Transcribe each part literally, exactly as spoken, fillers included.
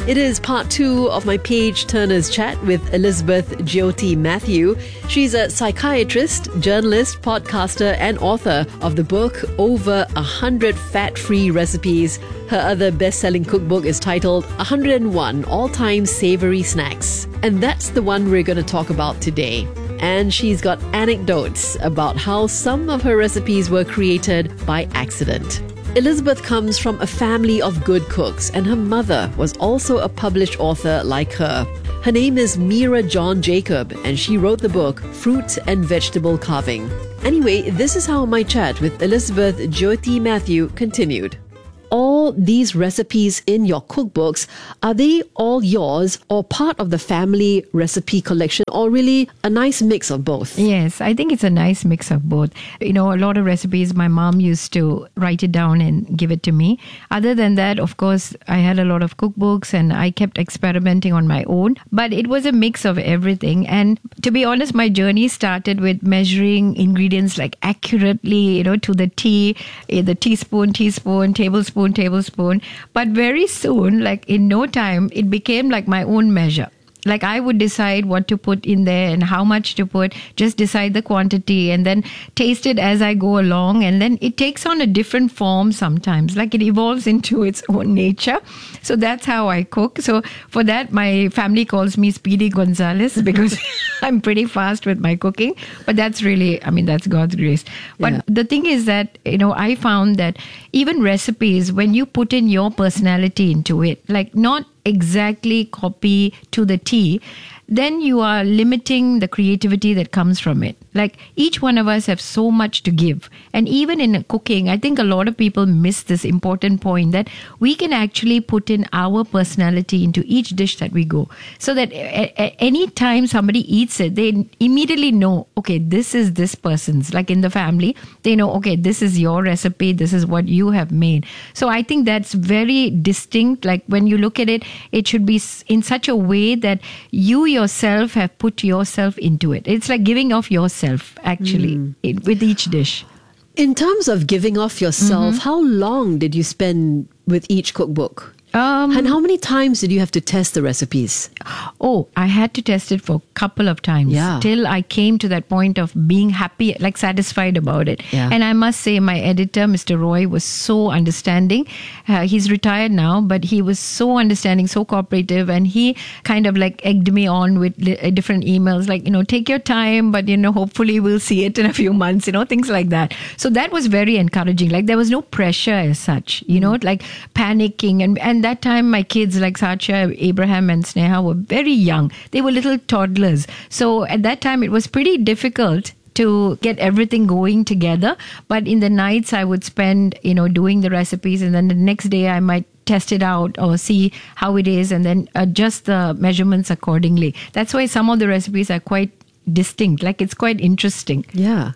It is part two of my Page Turner's chat with Elizabeth Jyoti Matthew. She's a psychiatrist, journalist, podcaster, and author of the book Over one hundred Fat-Free Recipes. Her other best-selling cookbook is titled one hundred one All-Time Savory Snacks. And that's the one we're going to talk about today. And she's got anecdotes about how some of her recipes were created by accident. Elizabeth comes from a family of good cooks, and her mother was also a published author like her. Her name is Mira John Jacob, and she wrote the book Fruit and Vegetable Carving. Anyway, this is how my chat with Elizabeth Jyoti Matthew continued. All these recipes in your cookbooks, are they all yours or part of the family recipe collection, or really a nice mix of both? Yes, I think it's a nice mix of both. You know, a lot of recipes, my mom used to write it down and give it to me. Other than that, of course, I had a lot of cookbooks and I kept experimenting on my own. But it was a mix of everything. And to be honest, my journey started with measuring ingredients like accurately, you know, to the tea, the teaspoon, teaspoon, tablespoon, tablespoon. But very soon, like in no time, it became like my own measure. Like I would decide what to put in there and how much to put, just decide the quantity and then taste it as I go along. And then it takes on a different form sometimes, like it evolves into its own nature. So that's how I cook. So for that, my family calls me Speedy Gonzalez because I'm pretty fast with my cooking. But that's really, I mean, that's God's grace. But yeah. The thing is that, you know, I found that even recipes, when you put in your personality into it, like not exactly copy to the T, then you are limiting the creativity that comes from it. Like each one of us have so much to give. And even in cooking, I think a lot of people miss this important point that we can actually put in our personality into each dish that we go. So that a- any time somebody eats it, they immediately know, okay, this is this person's. Like in the family, they know, okay, this is your recipe. This is what you have made. So I think that's very distinct. Like when you look at it, it should be in such a way that you yourself have put yourself into it. It's like giving off yourself, actually, mm. it, with each dish. In terms of giving off yourself, mm-hmm. how long did you spend with each cookbook? Um, and how many times did you have to test the recipes? Oh, I had to test it for a couple of times yeah. till I came to that point of being happy, like satisfied about it. Yeah. And I must say my editor, Mister Roy, was so understanding. Uh, he's retired now, but he was so understanding, so cooperative. And he kind of like egged me on with li- different emails, like, you know, take your time, but, you know, hopefully we'll see it in a few months, you know, things like that. So that was very encouraging. Like there was no pressure as such, you know, like panicking. And, and that time, my kids like Sacha, Abraham and Sneha were very young. They were little toddlers. So at that time, it was pretty difficult to get everything going together. But in the nights, I would spend, you know, doing the recipes. And then the next day, I might test it out or see how it is and then adjust the measurements accordingly. That's why some of the recipes are quite distinct. Like it's quite interesting. Yeah.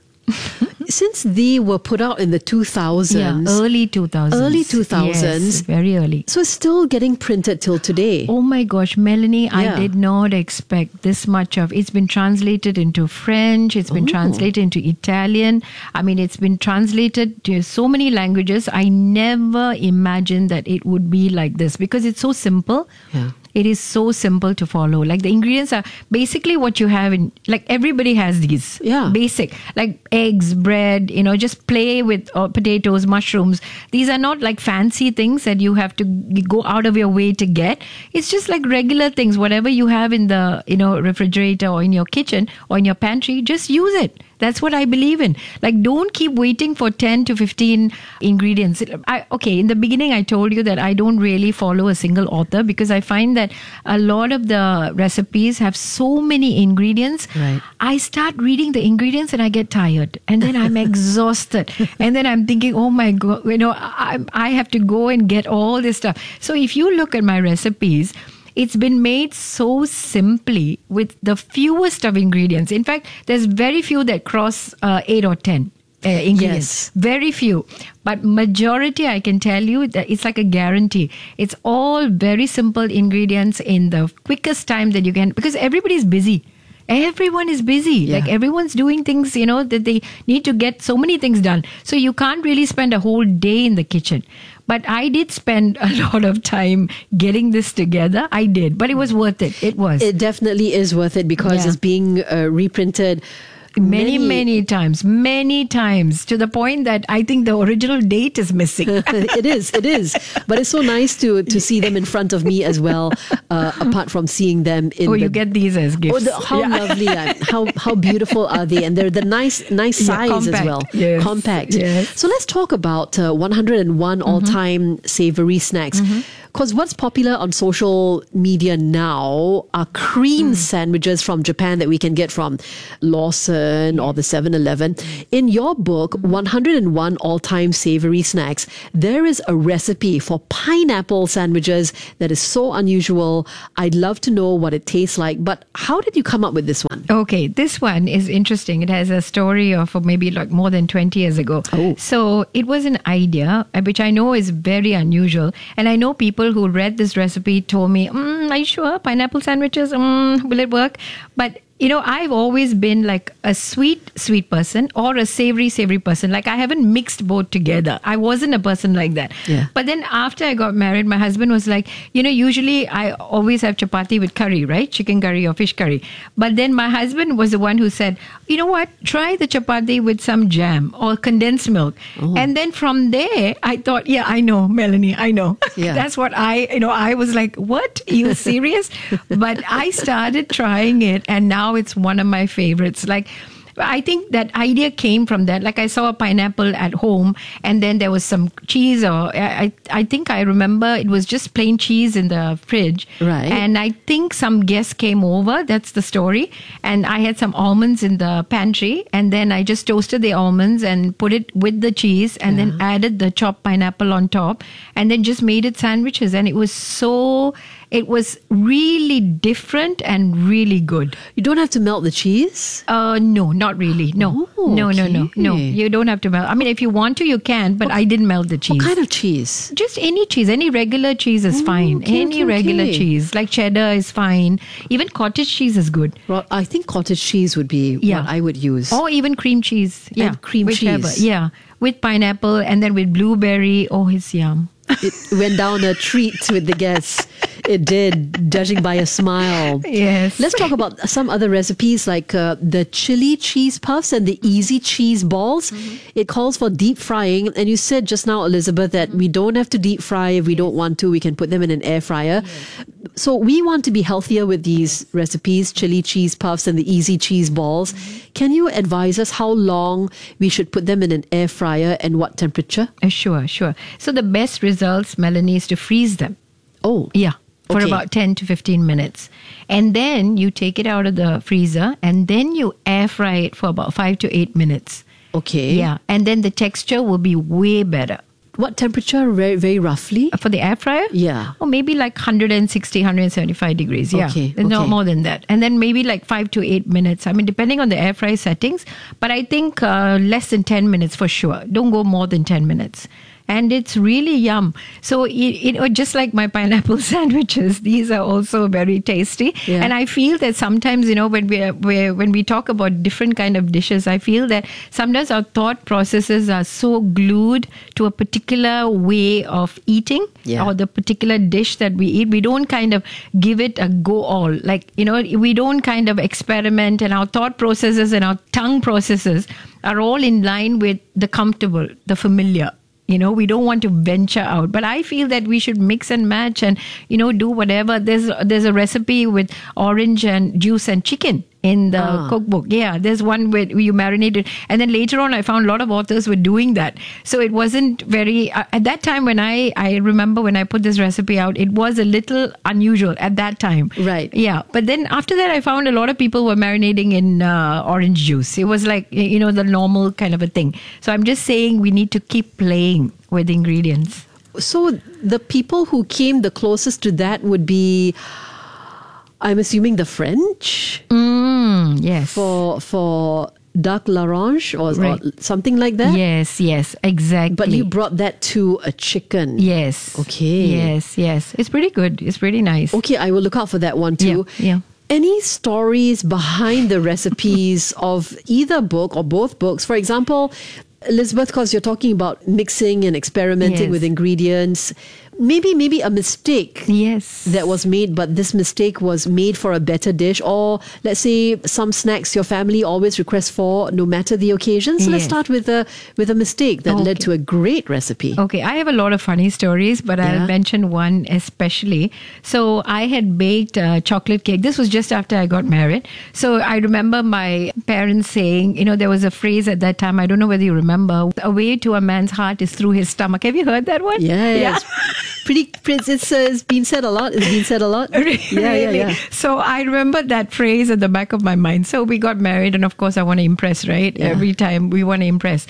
Since they were put out in the two thousands. Yeah, early two thousands. Early two thousands. Yes, very early. So it's still getting printed till today. Oh my gosh, Melanie, yeah. I did not expect this much of. It's been translated into French. It's been oh. translated into Italian. I mean, it's been translated to so many languages. I never imagined that it would be like this because it's so simple. Yeah. It is so simple to follow. Like the ingredients are basically what you have in, like everybody has these. Yeah. Basic, like eggs, bread, you know, just play with uh, potatoes, mushrooms. These are not like fancy things that you have to go out of your way to get. It's just like regular things, whatever you have in the, you know, refrigerator or in your kitchen or in your pantry, just use it. That's what I believe in. Like, don't keep waiting for ten to fifteen ingredients. I, okay, in the beginning, I told you that I don't really follow a single author because I find that a lot of the recipes have so many ingredients. Right. I start reading the ingredients and I get tired. And then I'm exhausted. And then I'm thinking, oh my God, you know, I, I have to go and get all this stuff. So if you look at my recipes, it's been made so simply with the fewest of ingredients. In fact, there's very few that cross uh, eight or ten uh, ingredients. Yes. Very few. But majority, I can tell you, that it's like a guarantee. It's all very simple ingredients in the quickest time that you can, because everybody's busy. Everyone is busy. Yeah. Like everyone's doing things, you know, that they need to get so many things done. So you can't really spend a whole day in the kitchen. But I did spend a lot of time getting this together. I did, but it was worth it. It was. It definitely is worth it because Yeah. it's being uh, reprinted Many, many times, many times, to the point that I think the original date is missing. It is, it is. But it's so nice to to see them in front of me as well, uh, apart from seeing them in Oh, the... you get these as gifts. Oh, the, how Yeah. lovely, uh, how how beautiful are they? And they're the nice nice Yeah, size as compact. well. Yes, Compact. yes. So let's talk about uh, one hundred one all-time savory snacks. Because what's popular on social media now are cream sandwiches from Japan that we can get from Lawson or the seven eleven. In your book, one hundred one all-time savory snacks, there is a recipe for pineapple sandwiches that is so unusual. I'd love to know what it tastes like, but how did you come up with this one? Okay, this one is interesting. It has a story of maybe like more than twenty years ago. Oh. So it was an idea, uh, which I know is very unusual. And I know people who read this recipe told me, mm, are you sure? Pineapple sandwiches, mm, will it work? But you know, I've always been like a sweet, sweet person or a savory, savory person. Like I haven't mixed both together. I wasn't a person like that. Yeah. But then after I got married, my husband was like, you know, usually I always have chapati with curry, right? Chicken curry or fish curry. But then my husband was the one who said, you know what? Try the chapati with some jam or condensed milk. Oh. And then from there, I thought, yeah, I know, Melanie, I know. Yeah. That's what I, you know, I was like, what? Are you serious? But I started trying it and now it's one of my favorites. Like, I think that idea came from that. Like I saw a pineapple at home and then there was some cheese or I, I think I remember it was just plain cheese in the fridge. Right. And I think some guests came over. That's the story. And I had some almonds in the pantry and then I just toasted the almonds and put it with the cheese and then added the chopped pineapple on top and then just made it sandwiches. And it was so, it was really different and really good. You don't have to melt the cheese? Uh, no, not really. No, Oh, no, no, no, no. okay. You don't have to melt. I mean, if you want to, you can, but I didn't melt the cheese. What kind of cheese? Just any cheese, any regular cheese is fine. okay, Any okay, regular okay. cheese, like cheddar is fine. Even cottage cheese is good. Well, I think cottage cheese would be Yeah. what I would use. Or even cream cheese. Yeah, cream whichever. cheese. Yeah, with pineapple and then with blueberry. Oh, it's yum. It went down a treat with the guests. It did, judging by a smile. Yes. Let's talk about some other recipes like uh, the chili cheese puffs and the easy cheese balls. It calls for deep frying. And you said just now, Elizabeth, that we don't have to deep fry if we don't want to. We can put them in an air fryer. So we want to be healthier with these recipes, chili cheese puffs and the easy cheese balls. Can you advise us how long we should put them in an air fryer and what temperature? Uh, sure, sure. So the best results, Melanie, is to freeze them. Oh, Yeah, for Okay. about ten to fifteen minutes. And then you take it out of the freezer and then you air fry it for about five to eight minutes. okay. Yeah, and then the texture will be way better. What temperature, very, very roughly? For the air fryer? Yeah. Or maybe like one sixty, one seventy-five degrees. Yeah. Okay, No okay. more than that. And then maybe like five to eight minutes. I mean, depending on the air fry settings. But I think uh, less than ten minutes for sure. Don't go more than ten minutes. And it's really yum. So, it, it just like my pineapple sandwiches, these are also very tasty. Yeah. And I feel that sometimes, you know, when we we when we talk about different kind of dishes, I feel that sometimes our thought processes are so glued to a particular way of eating Yeah. or the particular dish that we eat. We don't kind of give it a go all. Like, you know, we don't kind of experiment, and our thought processes and our tongue processes are all in line with the comfortable, the familiar. You know, we don't want to venture out, but I feel that we should mix and match and, you know, do whatever. There's there's a recipe with orange and juice and chicken in the Ah. cookbook. Yeah, there's one where you marinate it. And then later on, I found a lot of authors were doing that. So it wasn't very, uh, at that time when I, I remember when I put this recipe out, it was a little unusual at that time. Right. Yeah. But then after that, I found a lot of people were marinating in uh, orange juice. It was like, you know, the normal kind of a thing. So I'm just saying we need to keep playing with ingredients. So the people who came the closest to that would be, I'm assuming, the French Mm, yes. for for duck l'orange or, Right. or something like that. Yes, yes, exactly. But you brought that to a chicken. Yes. Okay. Yes, yes. It's pretty good. It's pretty nice. Okay, I will look out for that one too. Yeah, yeah. any stories behind the recipes of either book or both books? For example, Elizabeth, because you're talking about mixing and experimenting Yes. with ingredients, maybe maybe a mistake Yes. that was made, but this mistake was made for a better dish. Or let's say some snacks your family always requests for, no matter the occasion. So let's Yes. start with a with a mistake that led Okay. to a great recipe. Okay, I have a lot of funny stories, but Yeah. I'll mention one especially. So I had baked a chocolate cake. This was just after I got married. So I remember my parents saying, you know, there was a phrase at that time, I don't know whether you remember, a way to a man's heart is through his stomach. Have you heard that one? Yes. Pretty, pretty it's, uh, it's been said a lot. It's been said a lot. Really? Yeah, yeah, yeah. So I remember that phrase at the back of my mind. So we got married, and of course, I want to impress, right? Yeah. Every time we want to impress.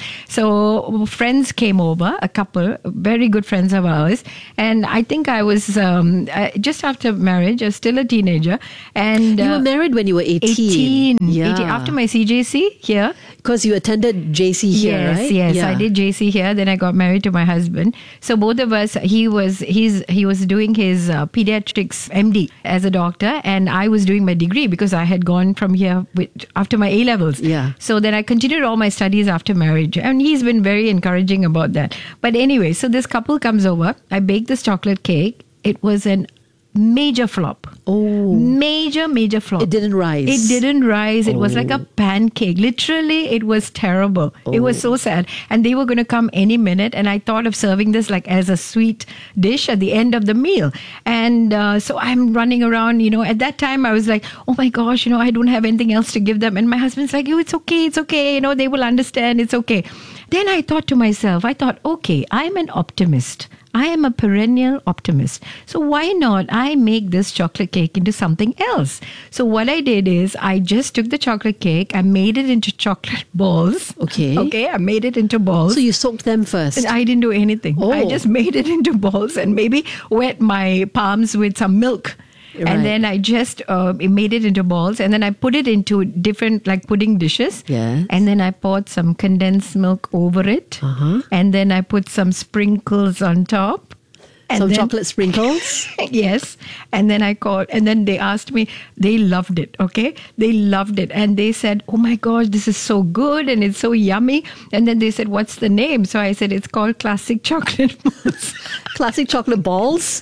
So friends came over, a couple, very good friends of ours, and I think I was um, uh, just after marriage, I was still a teenager, and You uh, were married when you were eighteen. eighteen, Yeah. eighteen, after my C J C here. Because you attended J C here, yes, right? Yes, Yeah. I did J C here. Then I got married to my husband. So both of us, he was he's he was doing his uh, pediatrics M D as a doctor, and I was doing my degree because I had gone from here with, after my A levels. Yeah. So then I continued all my studies after marriage, and he's been very encouraging about that. But anyway, so this couple comes over. I baked this chocolate cake. It was an major flop. Oh. Major, major flop. It didn't rise. It didn't rise. It was Oh. like a pancake. Literally, it was terrible. It was so sad. And they were going to come any minute. And I thought of serving this like as a sweet dish at the end of the meal. And uh, so I'm running around, you know, at that time I was like, oh my gosh, you know, I don't have anything else to give them. And my husband's like, oh, it's okay. It's okay. You know, they will understand. It's okay. Then I thought to myself, I thought, okay, I'm an optimist. I am a perennial optimist. So why not I make this chocolate cake into something else? So what I did is I just took the chocolate cake, I made it into chocolate balls. Okay. Okay, I made it into balls. So you soaked them first. And I didn't do anything. Oh. I just made it into balls and maybe wet my palms with some milk. Right. And then I just uh, made it into balls, and then I put it into different like pudding dishes. Yes. And then I poured some condensed milk over it. Uh-huh. And then I put some sprinkles on top. And Some then- chocolate sprinkles. Yes. And then I called, and then they asked me, they loved it, okay? They loved it. And they said, oh my gosh, this is so good and it's so yummy. And then they said, what's the name? So I said, it's called Classic Chocolate Mousse. Classic chocolate balls.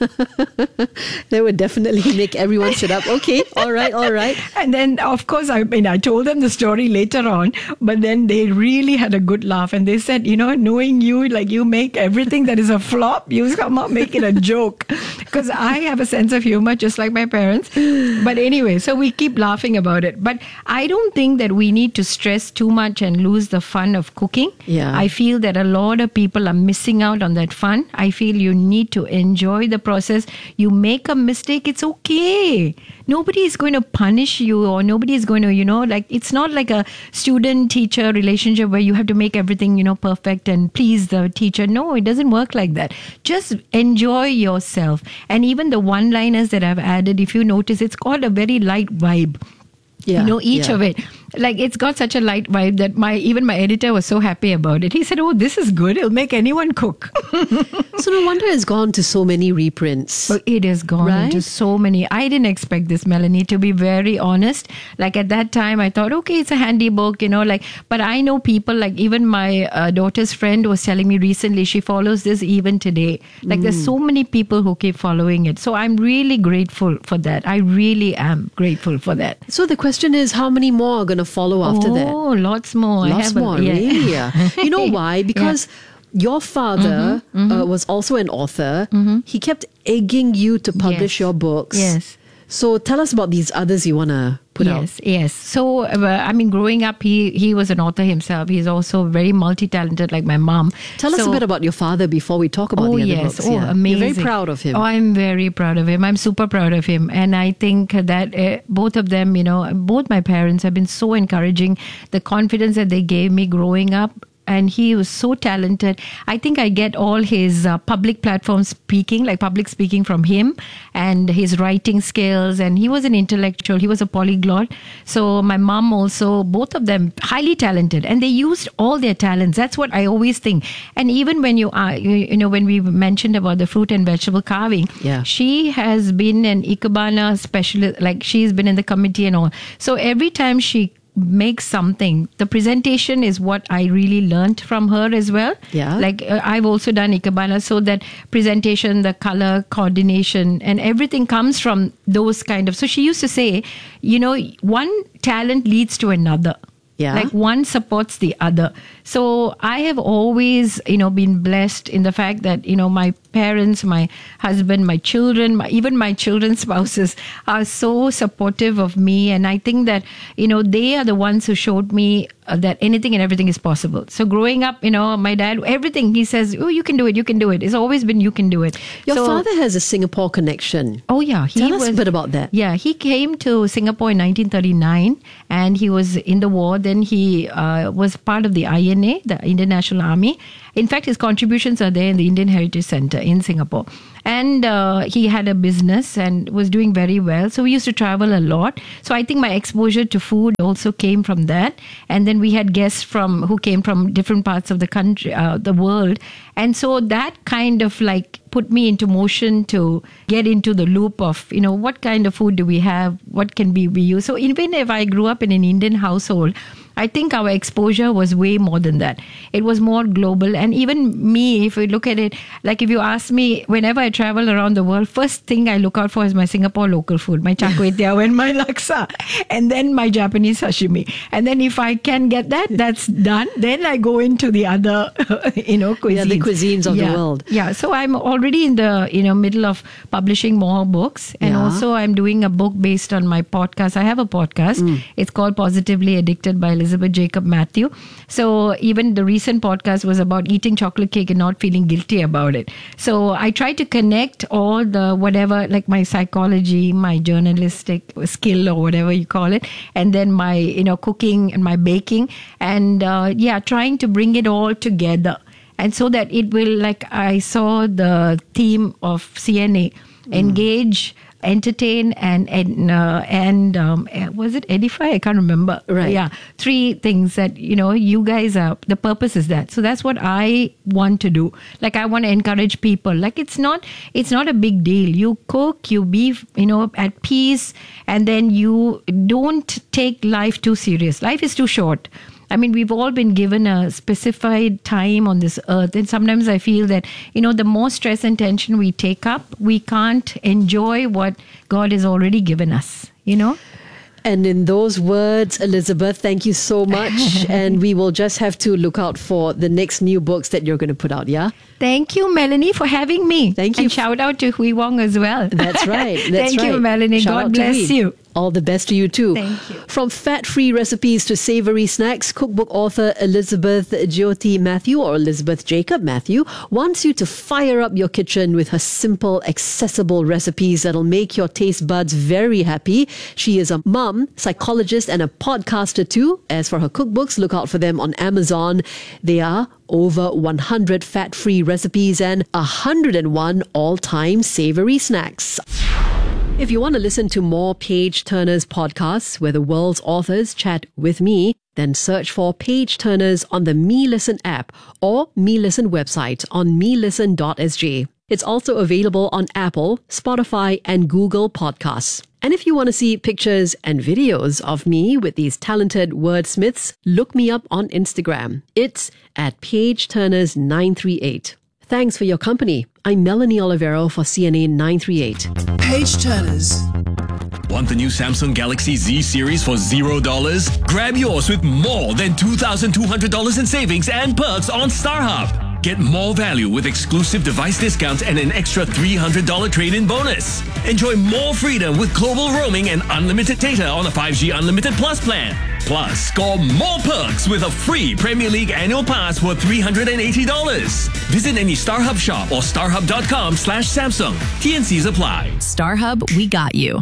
That would definitely make everyone sit up. Okay, all right, all right. And then, of course, I mean, I told them the story later on, but then they really had a good laugh. And they said, you know, knowing you, like you make everything that is a flop, you come up make it a joke. Because I have a sense of humor, just like my parents. But anyway, so we keep laughing about it. But I don't think that we need to stress too much and lose the fun of cooking. Yeah. I feel that a lot of people are missing out on that fun. I feel you need to enjoy the process. You make a mistake, it's okay. Nobody is going to punish you, or nobody is going to, you know, like, it's not like a student-teacher relationship where you have to make everything, you know, perfect and please the teacher. No, it doesn't work like that. Just enjoy yourself. And even the one-liners that I've added, if you notice, it's got a very light vibe. Yeah, You know, each yeah. of it. Like, it's got such a light vibe that my even my editor was so happy about it. He said, oh, this is good. It'll make anyone cook. So no wonder it's gone to so many reprints. But it has gone Right? into so many. I didn't expect this, Melanie, to be very honest. Like at that time, I thought, okay, it's a handy book, you know, like, but I know people, like even my uh, daughter's friend was telling me recently, she follows this even today. Like there's so many people who keep following it. So I'm really grateful for that. I really am grateful for that. So the question is, how many more are going to follow after that? Oh, lots more. I Lots have a- more, yeah. really. Yeah. You know why? Because your father Uh, was also an author. He kept egging you to publish Yes. your books. Yes. So tell us about these others you want to put out. Yes, yes. So, uh, I mean, growing up, he he was an author himself. He's also very multi-talented, like my mom. Tell us So- a bit about your father before we talk about oh, the other yes. books. Oh, Yeah. amazing. You're very proud of him. Oh, I'm very proud of him. I'm super proud of him. And I think that uh, both of them, you know, both my parents have been so encouraging. The confidence that they gave me growing up and he was so talented. I think I get all his uh, public platform speaking, like public speaking from him, and his writing skills. And he was an intellectual. He was a polyglot. So my mom also, both of them highly talented, and they used all their talents. That's what I always think. And even when you are, you, you know, when we mentioned about the fruit and vegetable carving, yeah. she has been an Ikebana specialist, like she's been in the committee and all. So every time she makes something, the presentation is what I really learned from her as well. Yeah. Like uh, I've also done Ikebana, so that presentation, the color coordination and everything comes from those kind of. So she used to say, you know, one talent leads to another. Yeah. Like one supports the other. So I have always, you know, been blessed in the fact that, you know, my parents, my husband, my children, my, even my children's spouses are so supportive of me. And I think that, you know, they are the ones who showed me uh, that anything and everything is possible. So growing up, you know, my dad, everything, he says, oh, you can do it, you can do it. It's always been, you can do it. Your so, father has a Singapore connection. Oh, yeah. He Tell was, us a bit about that. Yeah, he came to Singapore in nineteen thirty-nine and he was in the war. Then he uh, was part of the I N A, the Indian National Army. In fact, his contributions are there in the Indian Heritage Center in Singapore. And uh, he had a business and was doing very well. So we used to travel a lot. So I think my exposure to food also came from that. And then we had guests from who came from different parts of the country, uh, the world. And so that kind of like put me into motion to get into the loop of, you know, what kind of food do we have? What can be we use? So even if I grew up in an Indian household, I think our exposure was way more than that. It was more global. And even me, if we look at it, like if you ask me, whenever I travel around the world, first thing I look out for is my Singapore local food, my char kway teow and my laksa, and then my Japanese sashimi. And then if I can get that, that's done. Then I go into the other, you know, cuisines. Yeah, the cuisines of yeah. the world. Yeah. So I'm already in the, you know, middle of publishing more books. And Yeah. also I'm doing a book based on my podcast. I have a podcast. Mm. It's called Positively Addicted by Elizabeth Jacob Matthew. So even the recent podcast was about eating chocolate cake and not feeling guilty about it. So I try to connect all the whatever, like my psychology, my journalistic skill or whatever you call it, and then my, you know, cooking and my baking. And uh, yeah, trying to bring it all together. And so that it will, like I saw the theme of C N A, mm. engage, entertain, and and uh, and um, was it edify? I can't remember. Right. Yeah, three things that, you know, you guys are. The purpose is that. So that's what I want to do. Like I want to encourage people. Like it's not it's not a big deal. You cook, you be, you know, at peace, and then you don't take life too serious. Life is too short. I mean, we've all been given a specified time on this earth. And sometimes I feel that, you know, the more stress and tension we take up, we can't enjoy what God has already given us, you know? And in those words, Elizabeth, thank you so much. And we will just have to look out for the next new books that you're going to put out, yeah? Thank you, Melanie, for having me. Thank you. And shout out to Hui Wong as well. That's right. That's Thank right. you, Melanie. Shout God bless you. All the best to you too. Thank you. From fat-free recipes to savory snacks, cookbook author Elizabeth Jyoti Matthew, or Elizabeth Jacob Matthew, wants you to fire up your kitchen with her simple, accessible recipes that'll make your taste buds very happy. She is a mum, psychologist, and a podcaster too. As for her cookbooks, look out for them on Amazon. They are over one hundred fat-free recipes and one hundred one all-time savory snacks. If you want to listen to more Page Turners podcasts where the world's authors chat with me, then search for Page Turners on the Me Listen app or Me Listen website on me listen dot s g. It's also available on Apple, Spotify, and Google Podcasts. And if you want to see pictures and videos of me with these talented wordsmiths, look me up on Instagram. It's at Page Turners nine three eight. Thanks for your company. I'm Melanie Olivero for C N A nine three eight. Page Turners. Want the new Samsung Galaxy Z series for zero dollars? Grab yours with more than two thousand two hundred dollars in savings and perks on StarHub. Get more value with exclusive device discounts and an extra three hundred dollars trade-in bonus. Enjoy more freedom with global roaming and unlimited data on a five G Unlimited Plus plan. Plus, score more perks with a free Premier League annual pass worth three hundred eighty dollars. Visit any StarHub shop or starhub dot com slash Samsung. T and C's apply. StarHub, we got you.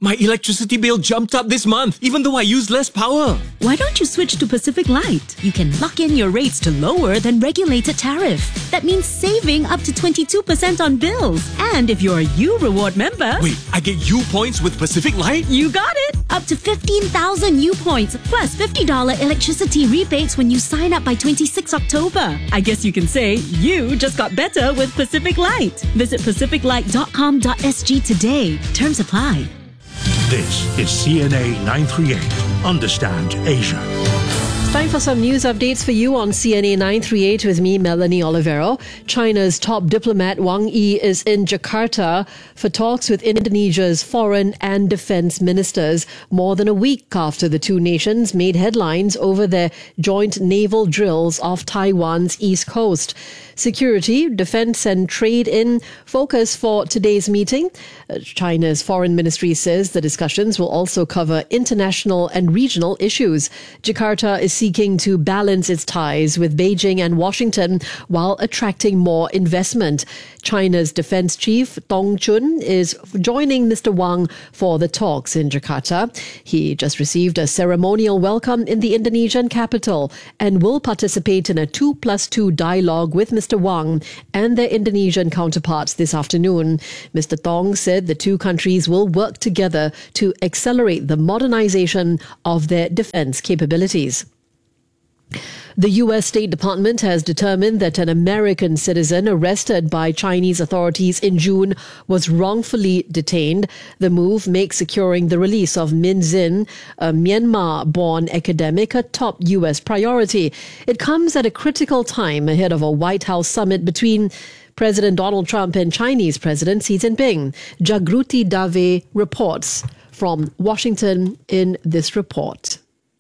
My electricity bill jumped up this month, even though I used less power. Why don't you switch to Pacific Light? You can lock in your rates to lower than regulated tariff. That means saving up to twenty-two percent on bills. And if you're a U Reward member... Wait, I get U points with Pacific Light? You got it! Up to fifteen thousand U points, plus fifty dollars electricity rebates when you sign up by twenty-sixth October. I guess you can say you just got better with Pacific Light. Visit pacific light dot com dot s g today. Terms apply. This is C N A nine thirty-eight. Understand Asia. Time for some news updates for you on C N A nine thirty-eight with me, Melanie Olivero. China's top diplomat Wang Yi is in Jakarta for talks with Indonesia's foreign and defense ministers more than a week after the two nations made headlines over their joint naval drills off Taiwan's east coast. Security, defense and trade in focus for today's meeting. China's foreign ministry says the discussions will also cover international and regional issues. Jakarta is seeking to balance its ties with Beijing and Washington while attracting more investment. China's defense chief, Dong Chun, is joining Mister Wang for the talks in Jakarta. He just received a ceremonial welcome in the Indonesian capital and will participate in a two plus two dialogue with Mister Wang and their Indonesian counterparts this afternoon. Mister Tong said the two countries will work together to accelerate the modernization of their defense capabilities. The U S State Department has determined that an American citizen arrested by Chinese authorities in June was wrongfully detained. The move makes securing the release of Min Zin, a Myanmar-born academic, a top U S priority. It comes at a critical time ahead of a White House summit between President Donald Trump and Chinese President Xi Jinping. Jagruti Dave reports from Washington in this report.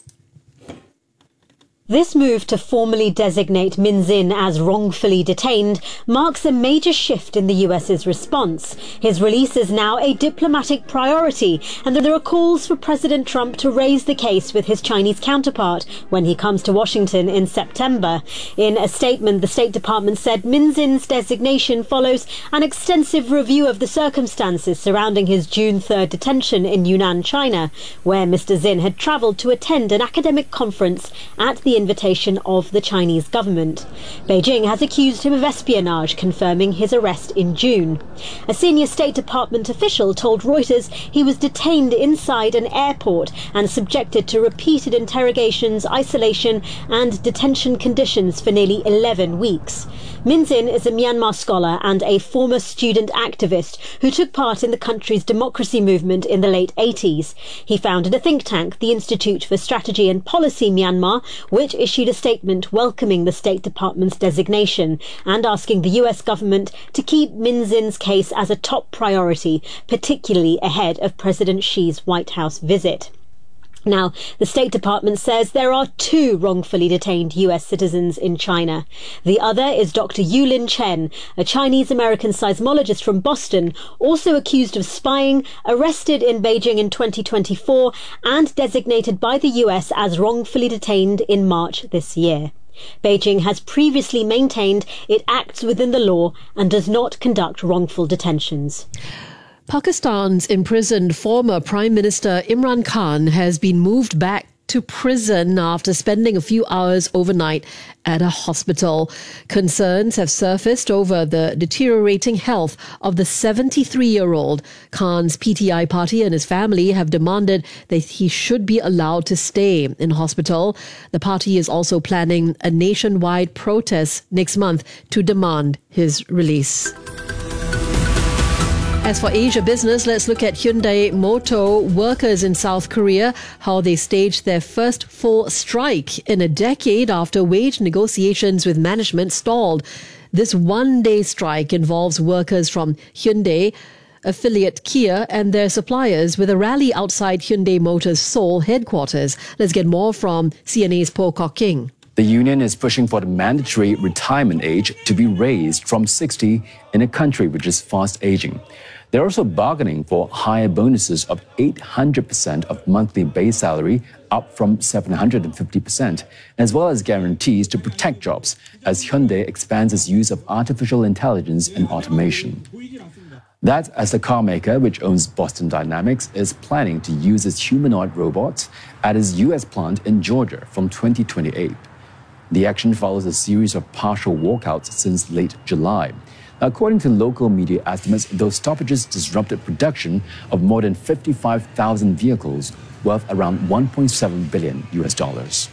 This move to formally designate Min Zin as wrongfully detained marks a major shift in the US's response. His release is now a diplomatic priority, and there are calls for President Trump to raise the case with his Chinese counterpart when he comes to Washington in September. In a statement, the State Department said Min Zin's designation follows an extensive review of the circumstances surrounding his June third detention in Yunnan, China, where Mister Zin had travelled to attend an academic conference at the invitation of the Chinese government. Beijing has accused him of espionage, confirming his arrest in June. A senior State Department official told Reuters he was detained inside an airport and subjected to repeated interrogations, isolation and detention conditions for nearly eleven weeks. Min Zin is a Myanmar scholar and a former student activist who took part in the country's democracy movement in the late eighties. He founded a think tank, the Institute for Strategy and Policy Myanmar, which issued a statement welcoming the State Department's designation and asking the U S government to keep Min Zin's case as a top priority, particularly ahead of President Xi's White House visit. Now, the State Department says there are two wrongfully detained U S citizens in China. The other is Doctor Yulin Chen, a Chinese-American seismologist from Boston, also accused of spying, arrested in Beijing in twenty twenty-four and designated by the U S as wrongfully detained in March this year. Beijing has previously maintained it acts within the law and does not conduct wrongful detentions. Pakistan's imprisoned former Prime Minister Imran Khan has been moved back to prison after spending a few hours overnight at a hospital. Concerns have surfaced over the deteriorating health of the seventy-three-year-old. Khan's P T I party and his family have demanded that he should be allowed to stay in hospital. The party is also planning a nationwide protest next month to demand his release. As for Asia business, let's look at Hyundai Motor workers in South Korea, how they staged their first full strike in a decade after wage negotiations with management stalled. This one-day strike involves workers from Hyundai, affiliate Kia and their suppliers, with a rally outside Hyundai Motor's Seoul headquarters. Let's get more from C N A's Po Kok King. The union is pushing for the mandatory retirement age to be raised from sixty in a country which is fast aging. They're also bargaining for higher bonuses of eight hundred percent of monthly base salary, up from seven hundred fifty percent, as well as guarantees to protect jobs as Hyundai expands its use of artificial intelligence and automation. That's as the car maker, which owns Boston Dynamics, is planning to use its humanoid robots at its U S plant in Georgia from twenty twenty-eight. The action follows a series of partial walkouts since late July. According to local media estimates, those stoppages disrupted production of more than fifty-five thousand vehicles worth around one point seven billion U S dollars.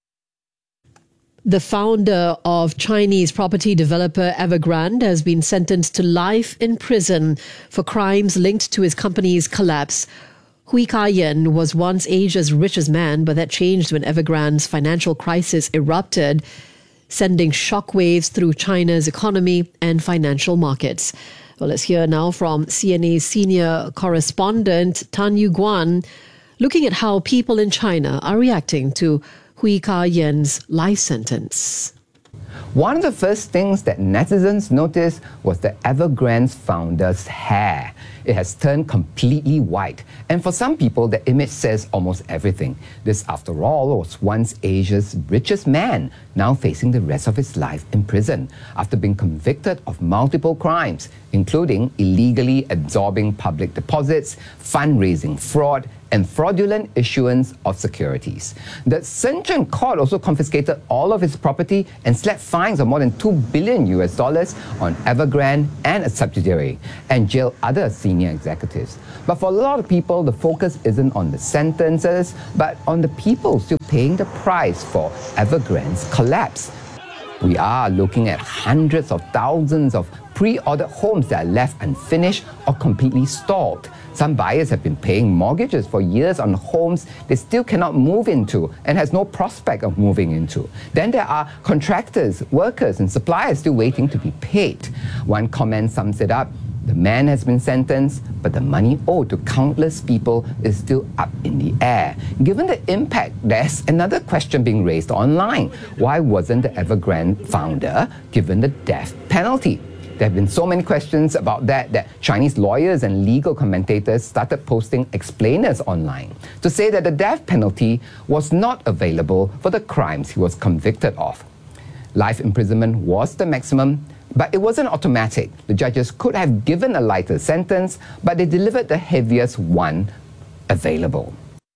The founder of Chinese property developer Evergrande has been sentenced to life in prison for crimes linked to his company's collapse. Hui Ka-yen was once Asia's richest man, but that changed when Evergrande's financial crisis erupted, sending shockwaves through China's economy and financial markets. Well, let's hear now from C N A's senior correspondent Tan Yu Guan, looking at how people in China are reacting to Hui Ka-yen's life sentence. One of the first things that netizens noticed was the Evergrande's founder's hair. It has turned completely white, and for some people, the image says almost everything. This, after all, was once Asia's richest man, now facing the rest of his life in prison after being convicted of multiple crimes, including illegally absorbing public deposits, fundraising fraud, and fraudulent issuance of securities. The Shenzhen court also confiscated all of his property and slapped fines of more than two billion U S dollars on Evergrande and a subsidiary, and jailed other senior executives. But for a lot of people, the focus isn't on the sentences, but on the people still paying the price for Evergrande's collapse. We are looking at hundreds of thousands of pre-ordered homes that are left unfinished or completely stalled. Some buyers have been paying mortgages for years on homes they still cannot move into and has no prospect of moving into. Then there are contractors, workers, and suppliers still waiting to be paid. One comment sums it up: the man has been sentenced, but the money owed to countless people is still up in the air. Given the impact, there's another question being raised online. Why wasn't the Evergrande founder given the death penalty? There have been so many questions about that that Chinese lawyers and legal commentators started posting explainers online to say that the death penalty was not available for the crimes he was convicted of. Life imprisonment was the maximum, but it wasn't automatic. The judges could have given a lighter sentence, but they delivered the heaviest one available.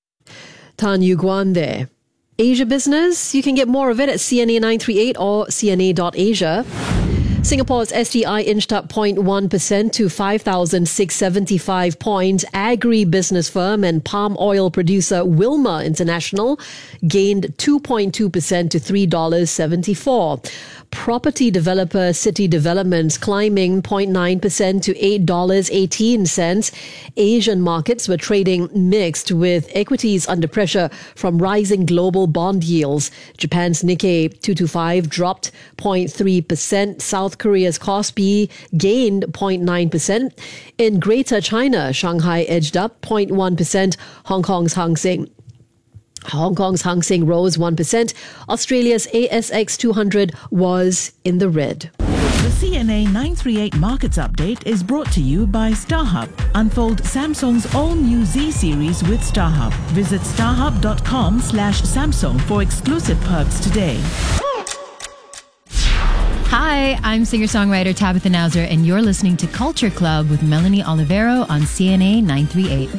Tan Yu Guan there. Asia Business, you can get more of it at C N A nine three eight or C N A dot asia. Singapore's S T I inched up zero point one percent to five thousand six hundred seventy-five points. Agri-business firm and palm oil producer Wilmar International gained two point two percent to three dollars seventy-four. Property developer City Developments climbing zero point nine percent to eight dollars eighteen. Asian markets were trading mixed, with equities under pressure from rising global bond yields. Japan's Nikkei two twenty-five dropped zero point three percent. South Korea's Kospi gained zero point nine percent. In Greater China, Shanghai edged up zero point one percent. Hong Kong's Hang Seng Hong Kong's Hang Seng rose one percent. Australia's A S X two hundred was in the red. The C N A nine three eight Markets Update is brought to you by StarHub. Unfold Samsung's all-new Z series with StarHub. Visit starhub.com slash Samsung for exclusive perks today. Hi, I'm singer-songwriter Tabitha Nauser, and you're listening to Culture Club with Melanie Olivero on C N A nine three eight.